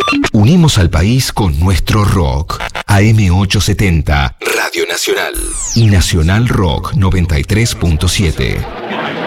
Unimos al país con nuestro rock. AM870, Radio Nacional. Y Nacional Rock 93.7.